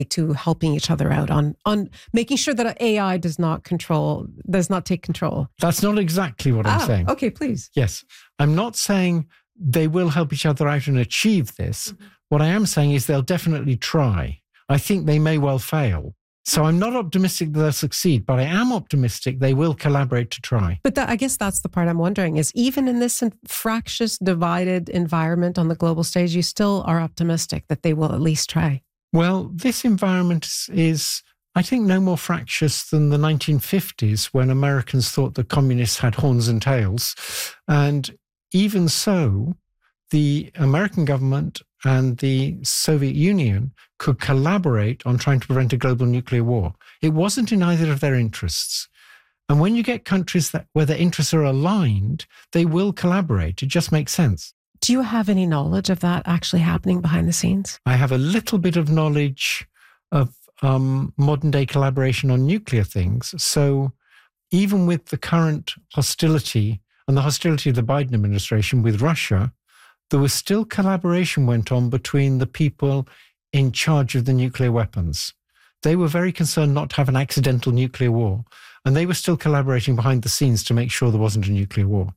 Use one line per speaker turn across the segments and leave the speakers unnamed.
to helping each other out on making sure that AI does not take control?
That's not exactly what I'm saying.
Okay, please.
Yes. I'm not saying they will help each other out and achieve this. Mm-hmm. What I am saying is they'll definitely try. I think they may well fail. So I'm not optimistic that they'll succeed, but I am optimistic they will collaborate to try.
But I guess that's the part I'm wondering is even in this fractious, divided environment on the global stage, you still are optimistic that they will at least try.
Well, this environment is, I think, no more fractious than the 1950s when Americans thought the communists had horns and tails. And even so, the American government and the Soviet Union could collaborate on trying to prevent a global nuclear war. It wasn't in either of their interests. And when you get countries where their interests are aligned, they will collaborate. It just makes sense.
Do you have any knowledge of that actually happening behind the scenes?
I have a little bit of knowledge of modern day collaboration on nuclear things. So even with the current hostility and the hostility of the Biden administration with Russia, there was still collaboration went on between the people in charge of the nuclear weapons. They were very concerned not to have an accidental nuclear war, and they were still collaborating behind the scenes to make sure there wasn't a nuclear war.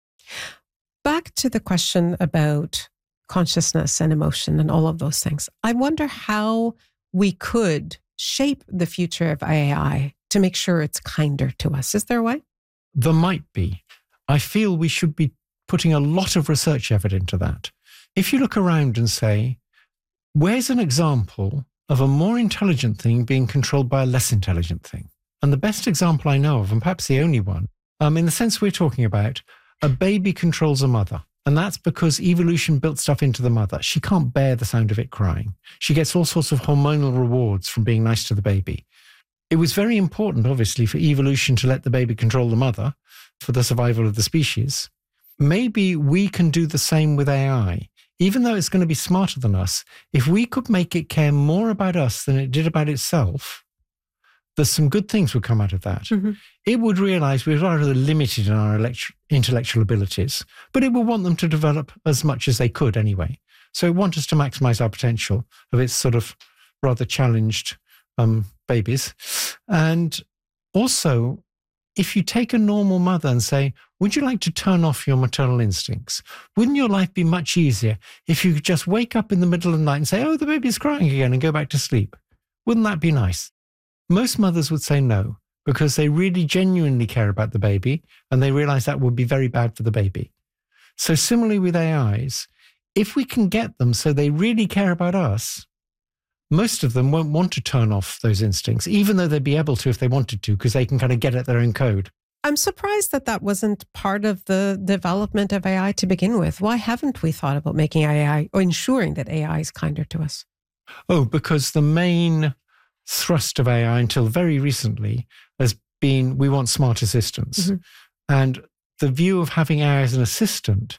Back to the question about consciousness and emotion and all of those things. I wonder how we could shape the future of AI to make sure it's kinder to us. Is there a way?
There might be. I feel we should be putting a lot of research effort into that. If you look around and say, where's an example of a more intelligent thing being controlled by a less intelligent thing? And the best example I know of, and perhaps the only one, in the sense we're talking about, a baby controls a mother. And that's because evolution built stuff into the mother. She can't bear the sound of it crying. She gets all sorts of hormonal rewards from being nice to the baby. It was very important, obviously, for evolution to let the baby control the mother for the survival of the species. Maybe we can do the same with AI. Even though it's going to be smarter than us, if we could make it care more about us than it did about itself, there's some good things would come out of that. Mm-hmm. It would realize we're rather limited in our intellectual abilities, but it will want them to develop as much as they could anyway. So it wants us to maximize our potential of its sort of rather challenged babies. And also, if you take a normal mother and say, would you like to turn off your maternal instincts? Wouldn't your life be much easier if you could just wake up in the middle of the night and say, oh, the baby's crying again, and go back to sleep? Wouldn't that be nice? Most mothers would say no, because they really genuinely care about the baby and they realize that would be very bad for the baby. So similarly with AIs, if we can get them so they really care about us, most of them won't want to turn off those instincts, even though they'd be able to if they wanted to, because they can kind of get at their own code.
I'm surprised that wasn't part of the development of AI to begin with. Why haven't we thought about making AI or ensuring that AI is kinder to us?
Oh, because the main thrust of AI until very recently has been we want smart assistants. Mm-hmm. And the view of having AI as an assistant,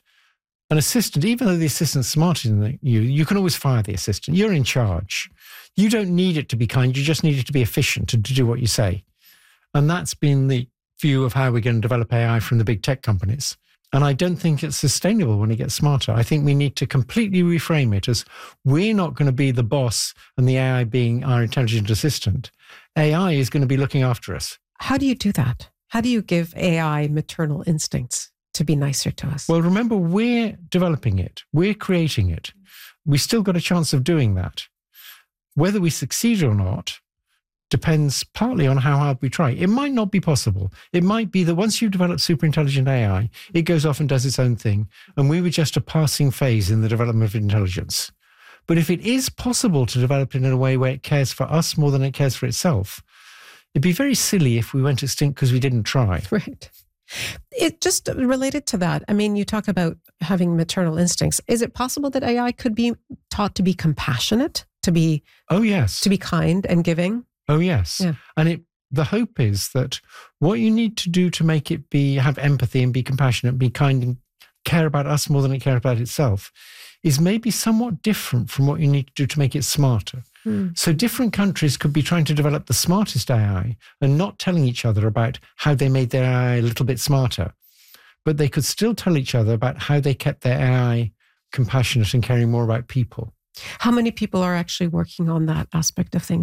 even though the assistant's smarter than you can always fire the assistant. You're in charge. You don't need it to be kind. You just need it to be efficient and to do what you say. And that's been the view of how we're going to develop AI from the big tech companies. And I don't think it's sustainable when it gets smarter. I think we need to completely reframe it as we're not going to be the boss and the AI being our intelligent assistant. AI is going to be looking after us.
How do you do that? How do you give AI maternal instincts to be nicer to us?
Well, remember, we're developing it. We're creating it. We still got a chance of doing that. Whether we succeed or not depends partly on how hard we try. It might not be possible. It might be that once you've developed super intelligent AI, it goes off and does its own thing, and we were just a passing phase in the development of intelligence. But if it is possible to develop it in a way where it cares for us more than it cares for itself, it'd be very silly if we went extinct because we didn't try.
Right. It just related to that. I mean, you talk about having maternal instincts. Is it possible that AI could be taught to be compassionate, to be to be kind and giving?
Oh, yes. Yeah. And the hope is that what you need to do to make it have empathy and be compassionate, be kind and care about us more than it cares about itself is maybe somewhat different from what you need to do to make it smarter. So different countries could be trying to develop the smartest AI and not telling each other about how they made their AI a little bit smarter. But they could still tell each other about how they kept their AI compassionate and caring more about people.
How many people are actually working on that aspect of things?